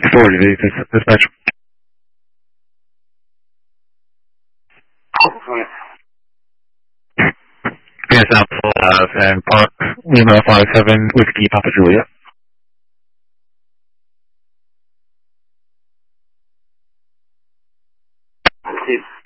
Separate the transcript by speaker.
Speaker 1: authority, dispatch. Yes, I'm and Park Lima 57 Whiskey Papa Julia.
Speaker 2: Okay.